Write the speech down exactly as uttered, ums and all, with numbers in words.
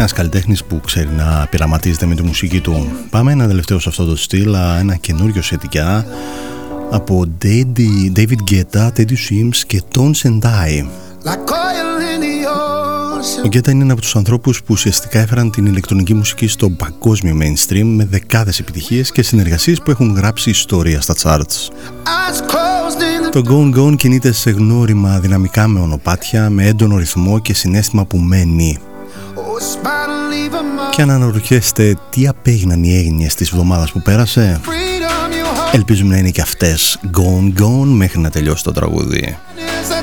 ένας καλλιτέχνης που ξέρει να πειραματίζεται με τη μουσική του. Πάμε ένα τελευταίο σε αυτό το στυλ, ένα καινούριο σχετικά από David Guetta, Teddy Swims και Tones and I. Ο Guetta είναι ένα από τους ανθρώπους που ουσιαστικά έφεραν την ηλεκτρονική μουσική στο παγκόσμιο mainstream με δεκάδες επιτυχίες και συνεργασίες που έχουν γράψει ιστορία στα charts. Το Gone Gone κινείται σε γνώριμα δυναμικά με μονοπάτια, με έντονο ρυθμό και συναίσθημα που μένει. Και αν αναρωτιέστε τι απέγιναν οι έγνοιες της εβδομάδας που πέρασε, ελπίζουμε να είναι και αυτές Gone Gone μέχρι να τελειώσει το τραγούδι.